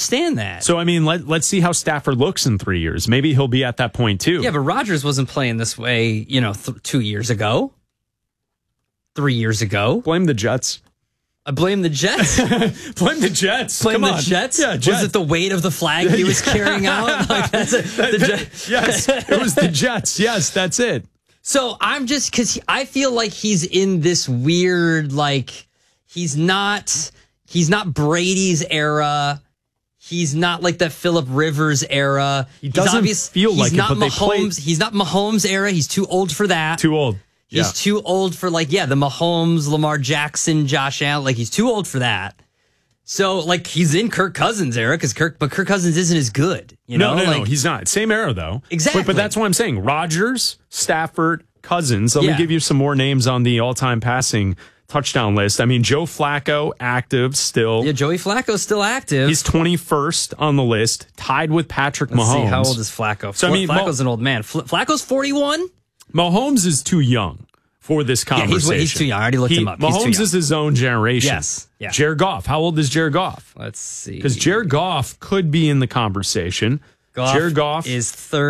understand that. So, I mean, let's see how Stafford looks in 3 years. Maybe he'll be at that point, too. Yeah, but Rodgers wasn't playing this way, 2 years ago. 3 years ago. Blame the Jets. I blame the Jets. Blame the Jets. Blame the Jets? Yeah, Jets. Was it the weight of the flag he was carrying out? Like, that's it. Yes, it was the Jets. Yes, that's it. So I'm just, because I feel like he's in this weird, like, he's not Brady's era. He's not like the Phillip Rivers era. He doesn't feel like it, but they played. He's not Mahomes era. He's too old for that. Too old. He's too old for, the Mahomes, Lamar Jackson, Josh Allen. Like, he's too old for that. So, he's in Kirk Cousins' era, but Kirk Cousins isn't as good. No, he's not. Same era, though. Exactly. But that's what I'm saying. Rodgers, Stafford, Cousins. Let me give you some more names on the all-time passing touchdown list. I mean, Joe Flacco, active still. Yeah, Joey Flacco's still active. He's 21st on the list, tied with Patrick Mahomes. See, how old is Flacco? So, Flacco's an old man. Flacco's 41? Mahomes is too young for this conversation. Yeah, he's too young. I already looked him up. Mahomes is his own generation. Yes. Yeah. Jared Goff. How old is Jared Goff? Let's see. Because Jared Goff could be in the conversation. Jared Goff is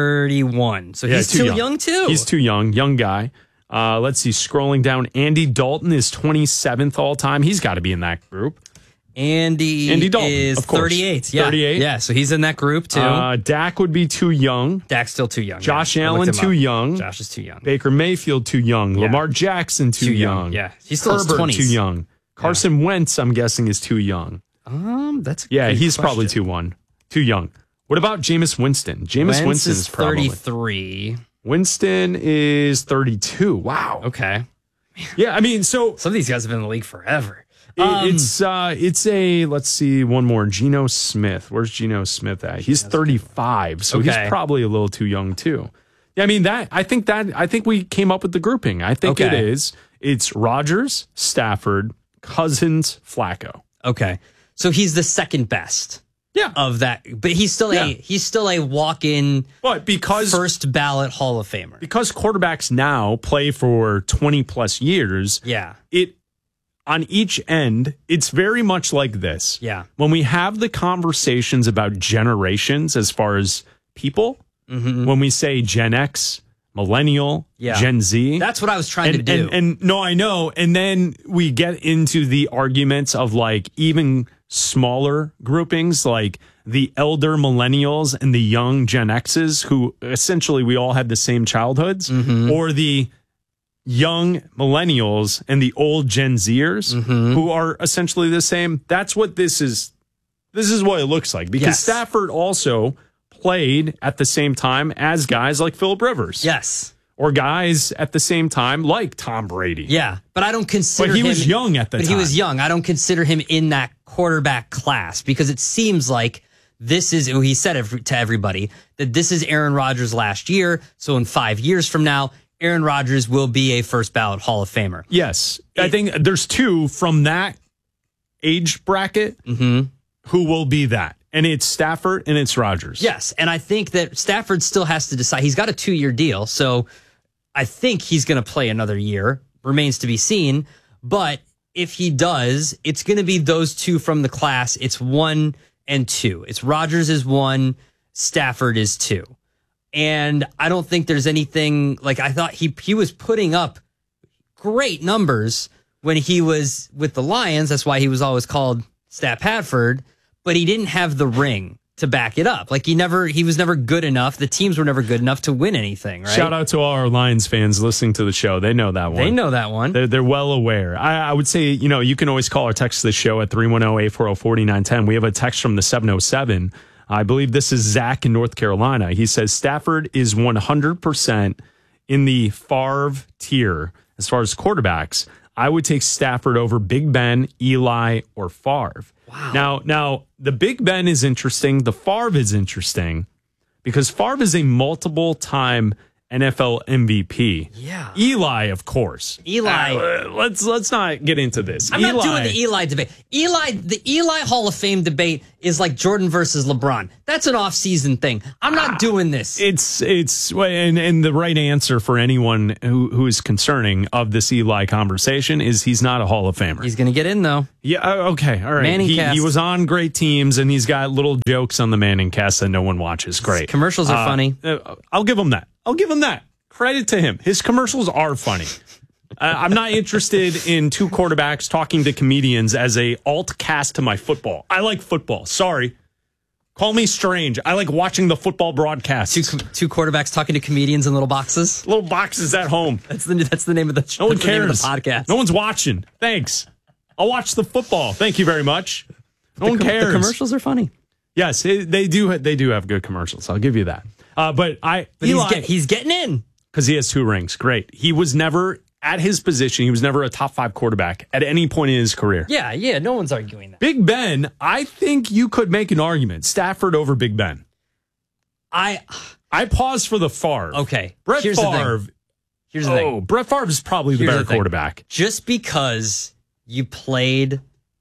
31. So he's too young, too. He's too young. Young guy. Let's see. Scrolling down. Andy Dalton is 27th all time. He's got to be in that group. Andy Dalton is of course. 38. Yeah. 38. Yeah, so he's in that group, too. Dak would be too young. Dak's still too young. Josh Allen, too young. Josh is too young. Baker Mayfield, too young. Yeah. Lamar Jackson, too young. Yeah, he's still Herbert, in his 20s. too young. Carson Wentz, I'm guessing, is too young. That's a good he's question. probably too young. What about Jameis Winston? Jameis Winston is probably 33. Winston is 32. Wow. Okay. Yeah, I mean, so some of these guys have been in the league forever. It's a, let's see, one more. Geno Smith. Where's Geno Smith at? He's 35, so he's probably a little too young too. Yeah, I mean I think we came up with the grouping. I think it's Rodgers, Stafford, Cousins, Flacco. Okay. So he's the second best. Yeah. Of that, but he's still a walk-in, but because first ballot Hall of Famer. Because quarterbacks now play for 20 plus years. Yeah. On each end, it's very much like this. Yeah. When we have the conversations about generations as far as people, when we say Gen X, Millennial, Gen Z. That's what I was trying to do. And no, I know. And then we get into the arguments of even smaller groupings, like the elder millennials and the young Gen X's, who essentially we all had the same childhoods, or the young millennials and the old Gen Zers who are essentially the same. That's what this is. This is what it looks like, because Stafford also played at the same time as guys like Phillip Rivers. Yes. Or guys at the same time like Tom Brady. Yeah. But I don't consider him. But he was young at the time. But he was young. I don't consider him in that quarterback class, because it seems like this is, he said to everybody, that this is Aaron Rodgers last year. So in 5 years from now, Aaron Rodgers will be a first ballot Hall of Famer. Yes. I think there's two from that age bracket who will be that. And it's Stafford and it's Rodgers. Yes. And I think that Stafford still has to decide. He's got a 2-year deal. So I think he's going to play another year. Remains to be seen. But if he does, it's going to be those two from the class. It's 1 and 2. It's Rodgers is 1, Stafford is 2. And I don't think there's anything, I thought he was putting up great numbers when he was with the Lions. That's why he was always called Stat Padford, but he didn't have the ring to back it up. He was never good enough. The teams were never good enough to win anything, right? Shout out to all our Lions fans listening to the show. They know that one. They know that one. They're well aware. I would say, you can always call or text the show at 310-840-4910. We have a text from the 707. I believe this is Zach in North Carolina. He says Stafford is 100% in the Favre tier as far as quarterbacks. I would take Stafford over Big Ben, Eli, or Favre. Wow. Now the Big Ben is interesting. The Favre is interesting because Favre is a multiple-time NFL MVP. Yeah. Eli, of course. Eli. Let's not get into this. I'm not doing the Eli debate. The Eli Hall of Fame debate is like Jordan versus LeBron. That's an off-season thing. I'm not doing this. It's and the right answer for anyone who is concerning of this Eli conversation is he's not a Hall of Famer. He's going to get in, though. Yeah, okay, all right. Manningcast. He was on great teams, and he's got little jokes on the Manningcast that no one watches. Great. Commercials are funny. I'll give him that. Credit to him. His commercials are funny. I'm not interested in two quarterbacks talking to comedians as a alt cast to my football. I like football. Sorry. Call me strange. I like watching the football broadcast. Two quarterbacks talking to comedians in little boxes. Little boxes at home. That's the name of the show. No one cares. The podcast. No one's watching. Thanks. I'll watch the football. Thank you very much. No one cares. The commercials are funny. Yes, they do have good commercials. I'll give you that. But Eli, he's getting in because he has 2 rings. Great. He was never at his position. He was never a top 5 quarterback at any point in his career. Yeah. No one's arguing that. Big Ben, I think you could make an argument. Stafford over Big Ben. I pause for the Favre. Okay. Brett Favre. Here's the thing. Brett Favre is probably the better quarterback. Just because you played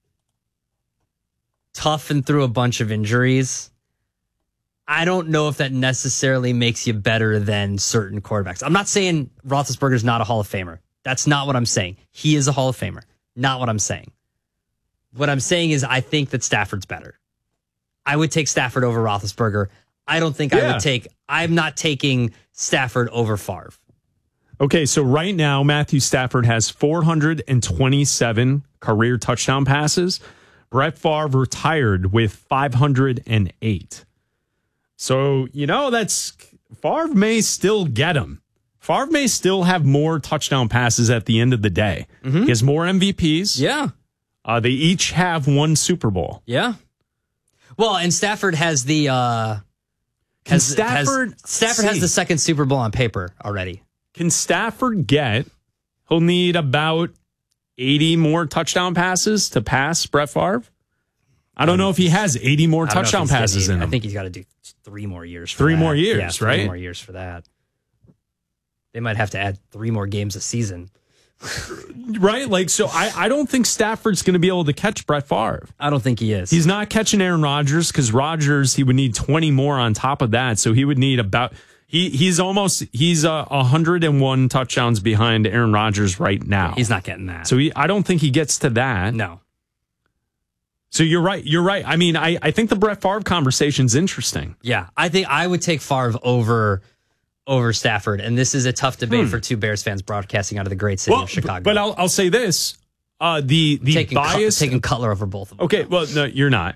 tough and through a bunch of injuries, I don't know if that necessarily makes you better than certain quarterbacks. I'm not saying Roethlisberger's not a Hall of Famer. That's not what I'm saying. He is a Hall of Famer. Not what I'm saying. What I'm saying is I think that Stafford's better. I would take Stafford over Roethlisberger. I don't think I'm not taking Stafford over Favre. Okay, so right now, Matthew Stafford has 427 career touchdown passes. Brett Favre retired with 508. So, that's Favre may still get him. Favre may still have more touchdown passes at the end of the day. Mm-hmm. He has more MVPs. Yeah. They each have 1 Super Bowl. Yeah. Well, and Stafford has the Stafford has the second Super Bowl on paper already. Can Stafford he'll need about 80 more touchdown passes to pass Brett Favre? I don't know if he has 80 more touchdown passes in him. I think he's got to do 3 more years. Three more years, right? 3 more years for that. They might have to add 3 more games a season. Right? I don't think Stafford's going to be able to catch Brett Favre. I don't think he is. He's not catching Aaron Rodgers because Rodgers, he would need 20 more on top of that. So he would need about... He's 101 touchdowns behind Aaron Rodgers right now. He's not getting that. So I don't think he gets to that. No. So you're right. I mean, I think the Brett Favre conversation's interesting. Yeah, I think I would take Favre over Stafford, and this is a tough debate for 2 Bears fans broadcasting out of the great city of Chicago. But I'll say this: the bias taking Cutler over both of them. Okay, well, no, you're not.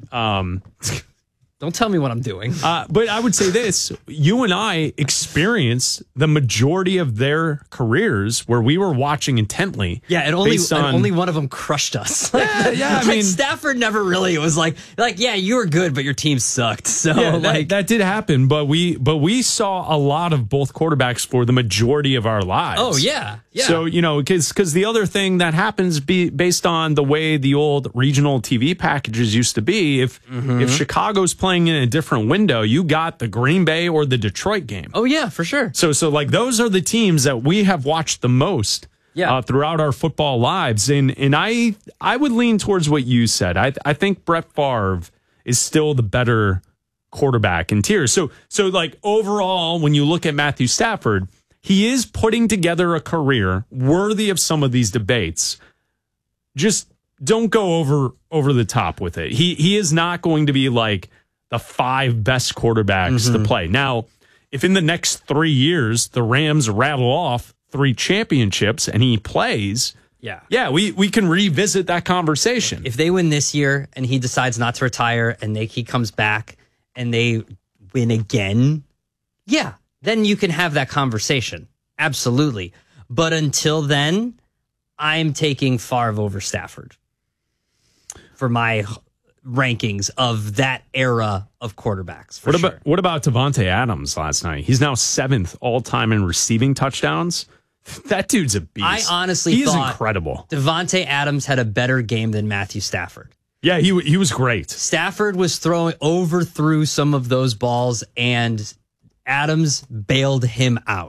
Don't tell me what I'm doing. But I would say this. You and I experienced the majority of their careers where we were watching intently. Yeah, and only one of them crushed us. I mean, Stafford never really was like, yeah, you were good, but your team sucked. So that did happen. But we saw a lot of both quarterbacks for the majority of our lives. Oh, yeah. So, because the other thing that happens based on the way the old regional TV packages used to be, if Chicago's playing in a different window, you got the Green Bay or the Detroit game. Oh, yeah, for sure. So those are the teams that we have watched the most throughout our football lives. And I would lean towards what you said. I think Brett Favre is still the better quarterback in tiers. So overall, when you look at Matthew Stafford, he is putting together a career worthy of some of these debates. Just don't go over the top with it. He is not going to be like the 5 best quarterbacks to play. Now, if in the next 3 years the Rams rattle off 3 championships and he plays, we can revisit that conversation. If they win this year and he decides not to retire and he comes back and they win again, then you can have that conversation. Absolutely. But until then, I'm taking Favre over Stafford for my rankings of that era of quarterbacks. What about Davante Adams last night? He's now 7th all-time in receiving touchdowns. That dude's a beast. I honestly thought he's incredible. Davante Adams had a better game than Matthew Stafford. Yeah, he was great. Stafford was overthrew some of those balls, and Adams bailed him out.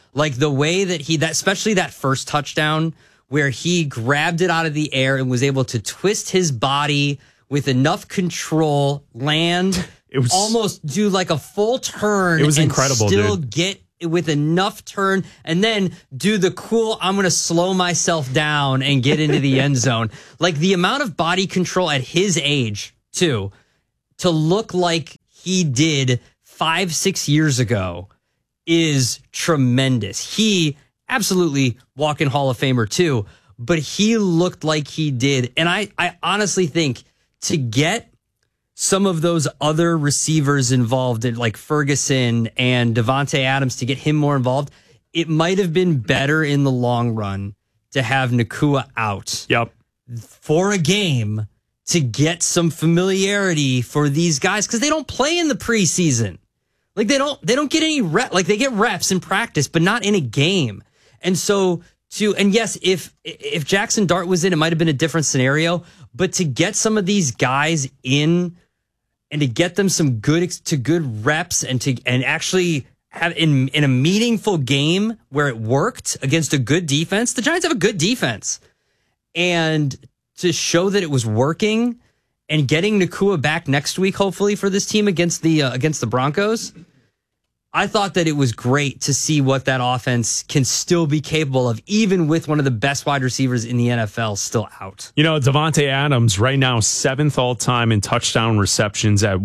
Like the way that especially that first touchdown where he grabbed it out of the air and was able to twist his body with enough control, land, almost do like a full turn. It was incredible, still dude. Get with enough turn and then do the cool, I'm going to slow myself down and get into the end zone. Like the amount of body control at his age, too, to look like he did 5-6 years ago is tremendous. He absolutely walk-in Hall of Famer, too, but he looked like he did. And I honestly think to get some of those other receivers involved in like Ferguson and Davante Adams, to get him more involved, it might have been better in the long run to have Nacua out for a game to get some familiarity for these guys, because they don't play in the preseason. Like they don't get any rep. Like they get reps in practice, but not in a game. And so yes, if Jackson Dart was in, it might have been a different scenario. But to get some of these guys in and to get them some good reps and actually have in a meaningful game where it worked against a good defense. The Giants have a good defense, and to show that it was working and getting Nacua back next week, hopefully for this team against the Broncos. I thought that it was great to see what that offense can still be capable of, even with one of the best wide receivers in the NFL still out. You know, Davante Adams right now 7th all-time in touchdown receptions at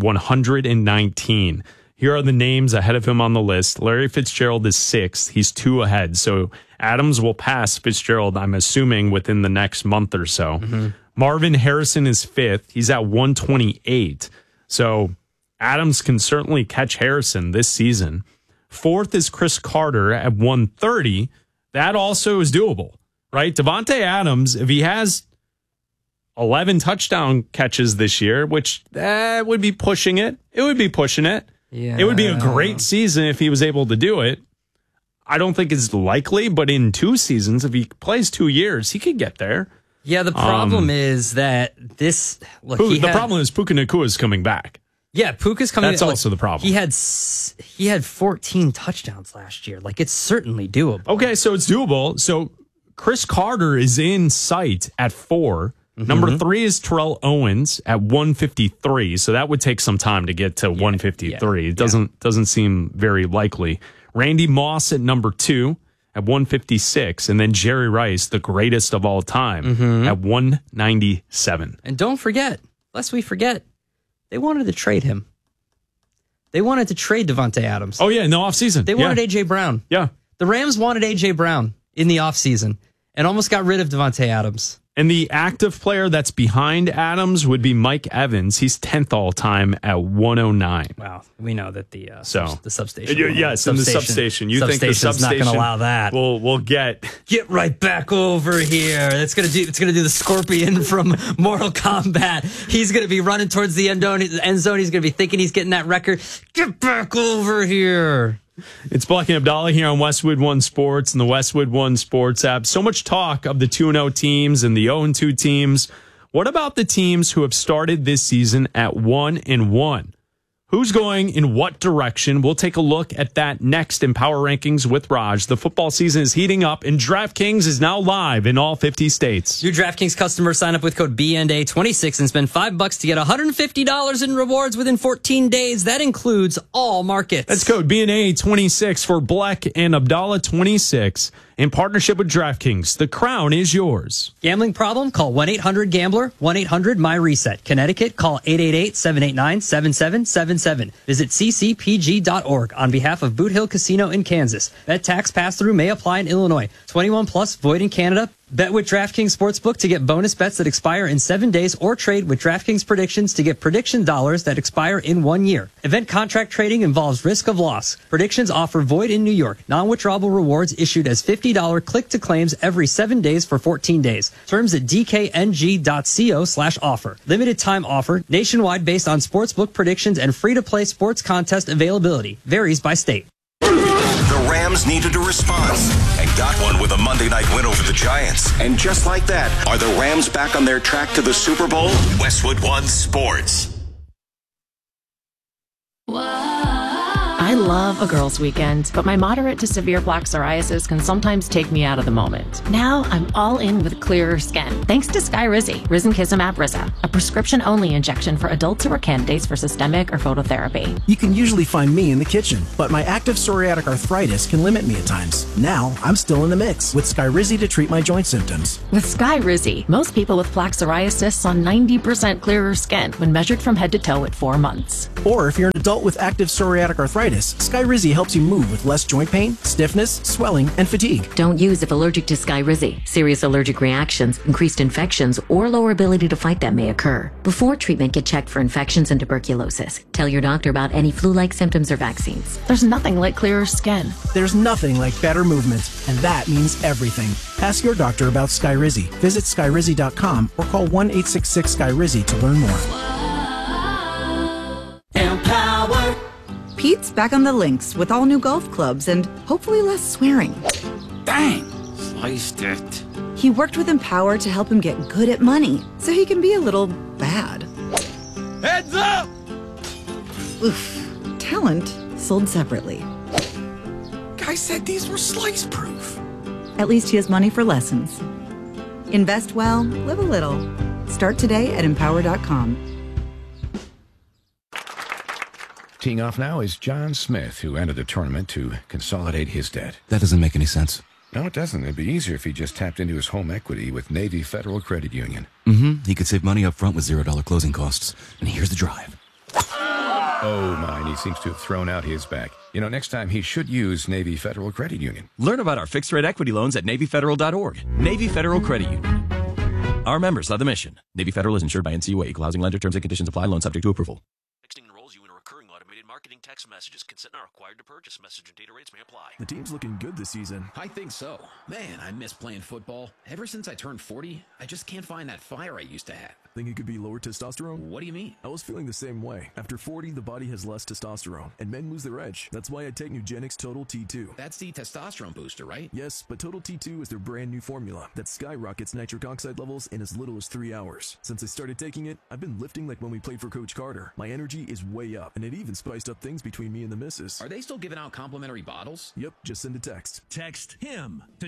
119. Here are the names ahead of him on the list. Larry Fitzgerald is 6th. He's 2 ahead. So Adams will pass Fitzgerald, I'm assuming, within the next month or so. Mm-hmm. Marvin Harrison is 5th. He's at 128. So Adams can certainly catch Harrison this season. 4th is Chris Carter at 130. That also is doable, right? Davante Adams, if he has 11 touchdown catches this year, which would be pushing it. It would be pushing it. Yeah. It would be a great season if he was able to do it. I don't think it's likely, but in 2 seasons, if he plays 2 years, he could get there. Yeah, the problem is that this... Look, the problem is Puka Nacua is coming back. Yeah, Puka's coming. That's also the problem. He had 14 touchdowns last year. Like, it's certainly doable. Okay, so it's doable. So Chris Carter is in sight at 4. Mm-hmm. Number 3 is Terrell Owens at 153. So that would take some time to get to 153. It doesn't seem very likely. Randy Moss at number 2 at 156. And then Jerry Rice, the greatest of all time, at 197. And don't forget, lest we forget, they wanted to trade him. They wanted to trade Davante Adams. Oh, yeah, in the offseason. They wanted A.J. Brown. Yeah. The Rams wanted A.J. Brown in the offseason and almost got rid of Davante Adams. And the active player that's behind Adams would be Mike Evans. He's 10th all-time at 109. Wow. We know that the substation. Yes, in the substation. You think the substation's not going to allow that. We'll get right back over here. It's going to do the Scorpion from Mortal Kombat. He's going to be running towards the end zone. He's going to be thinking he's getting that record. Get back over here. It's Black and Abdallah here on Westwood One Sports and the Westwood One Sports app. So much talk of the 2-0 teams and the 0-2 teams. What about the teams who have started this season at 1-1? Who's going in what direction? We'll take a look at that next in Power Rankings with Raj. The football season is heating up, and DraftKings is now live in all 50 states. New DraftKings customers sign up with code BNDA26 and spend $5 to get $150 in rewards within 14 days. That includes all markets. That's code BNDA26 for Black and Abdallah 26. In partnership with DraftKings, the crown is yours. Gambling problem? Call 1-800-GAMBLER, 1-800-MyReset. Connecticut, call 888-789-7777. Visit ccpg.org on behalf of Boot Hill Casino in Kansas. Bet tax pass-through may apply in Illinois. 21 plus, void in Canada. Bet with DraftKings Sportsbook to get bonus bets that expire in 7 days, or trade with DraftKings Predictions to get prediction dollars that expire in 1 year. Event contract trading involves risk of loss. Predictions offer void in New York. Non-withdrawable rewards issued as $50 click-to-claims every 7 days for 14 days. Terms at dkng.co/offer. Limited time offer. Nationwide based on sportsbook predictions and free-to-play sports contest availability. Varies by state. The Rams needed a response and got one with a Monday night win over the Giants. And just like that, are the Rams back on their track to the Super Bowl? Westwood One Sports. I I love a girls' weekend, but my moderate to severe plaque psoriasis can sometimes take me out of the moment. Now I'm all in with clearer skin, thanks to Skyrizi, Risankizumab Riza, a prescription-only injection for adults who are candidates for systemic or phototherapy. You can usually find me in the kitchen, but my active psoriatic arthritis can limit me at times. Now I'm still in the mix with Skyrizi to treat my joint symptoms. With Skyrizi, most people with plaque psoriasis saw 90% clearer skin when measured from head to toe at 4 months. Or if you're an adult with active psoriatic arthritis, Skyrizi helps you move with less joint pain, stiffness, swelling, and fatigue. Don't use if allergic to Skyrizi. Serious allergic reactions, increased infections, or lower ability to fight them may occur. Before treatment, get checked for infections and tuberculosis. Tell your doctor about any flu-like symptoms or vaccines. There's nothing like clearer skin. There's nothing like better movement, and that means everything. Ask your doctor about Skyrizi. Visit Skyrizi.com or call 1-866-SKYRIZI to learn more. Empower. Pete's back on the links with all new golf clubs and hopefully less swearing. Dang, sliced it. He worked with Empower to help him get good at money so he can be a little bad. Heads up! Oof. Talent sold separately. Guy said these were slice proof. At least he has money for lessons. Invest well, live a little. Start today at empower.com. Teeing off now is John Smith, who entered the tournament to consolidate his debt. That doesn't make any sense. No, it doesn't. It'd be easier if he just tapped into his home equity with Navy Federal Credit Union. He could save money up front with $0 closing costs. And here's the drive. Oh, my, he seems to have thrown out his back. You know, next time he should use Navy Federal Credit Union. Learn about our fixed-rate equity loans at NavyFederal.org. Navy Federal Credit Union. Our members love the mission. Navy Federal is insured by NCUA. Equal housing lender. Terms and conditions apply. Loan subject to approval. Texting enrolls you in a recurring automated marketing text messages. Consent not required to purchase. Message and data rates may apply. The team's looking good this season. I think so. Man, I miss playing football. Ever since I turned 40, I just can't find that fire I used to have. Think it could be lower testosterone? What do you mean? I was feeling the same way. After 40, the body has less testosterone, and men lose their edge. That's why I take Nugenix Total T2. That's the testosterone booster, right? Yes, but Total T2 is their brand new formula that skyrockets nitric oxide levels in as little as 3 hours. Since I started taking it, I've been lifting like when we played for Coach Carter. My energy is way up, and it even spiced up things between me and the missus. Are they still giving out complimentary bottles? Yep, just send a text. Text HIM to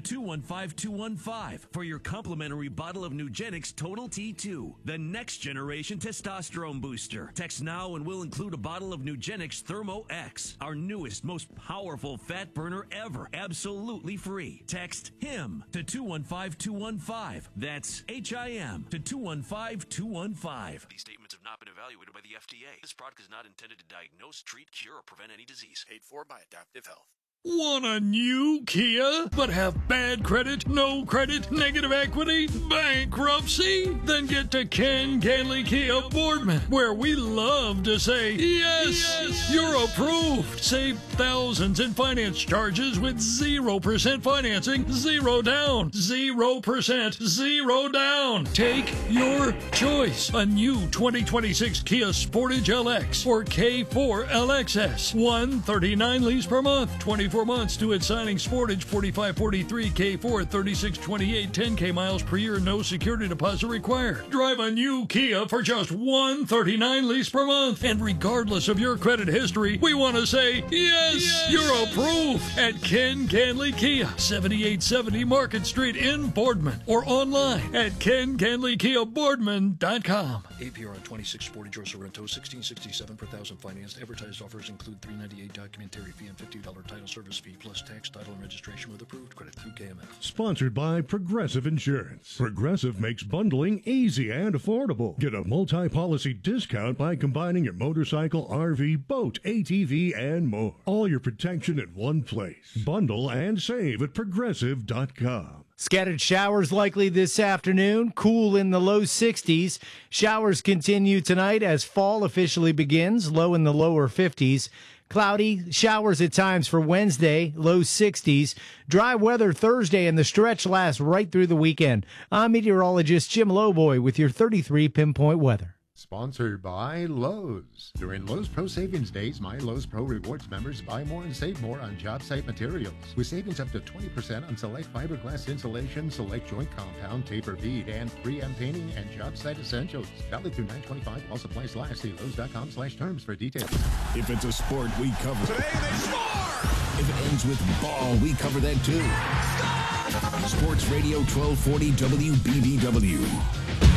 215-215 for your complimentary bottle of Nugenix Total T2, the next generation testosterone booster. Text now and we'll include a bottle of Nugenix Thermo X, our newest, most powerful fat burner ever, absolutely free. Text HIM to 215-215. That's HIM to 215-215. These statements have not been evaluated by the FDA. This product is not intended to diagnose, treat, cure, or prevent any disease. Paid for by Adaptive Health. Want a new Kia, but have bad credit, no credit, negative equity, bankruptcy? Then get to Ken Ganley Kia Boardman, where we love to say, yes, you're approved. Save thousands in finance charges with 0% financing, 0 down, 0%, 0 down. Take your choice. A new 2026 Kia Sportage LX or K4 LXS. $139 lease per month, 24 months to its signing. Sportage 4543, K4 3628, 10K miles per year, no security deposit required. Drive a new Kia for just $139 lease per month. And regardless of your credit history, we want to say, yes, you're approved at Ken Ganley Kia, 7870 Market Street in Boardman, or online at KenGanleyKiaBoardman.com. APR on 26 Sportage or Sorrento, $16.67 per thousand financed. Advertised offers include $398 documentary fee and $50 title service fee plus tax, title, and registration with approved credit through KMF. Sponsored by Progressive Insurance. Progressive makes bundling easy and affordable. Get a multi-policy discount by combining your motorcycle, RV, boat, ATV, and more. All your protection in one place. Bundle and save at Progressive.com. Scattered showers likely this afternoon, cool in the low 60s. Showers continue tonight as fall officially begins, low in the lower 50s. Cloudy, showers at times for Wednesday, low 60s. Dry weather Thursday, and the stretch lasts right through the weekend. I'm meteorologist Jim Lowboy with your 33 pinpoint weather. Sponsored by Lowe's. During Lowe's Pro Savings Days, my Lowe's Pro Rewards members buy more and save more on job site materials. With savings up to 20% on select fiberglass insulation, select joint compound, taper bead, and 3M painting and job site essentials. Valid through 9/25 while supplies last. See Lowe's.com/terms for details. If it's a sport, we cover it. Today they score! If it ends with ball, we cover that too. Score! Sports Radio 1240 WBBW.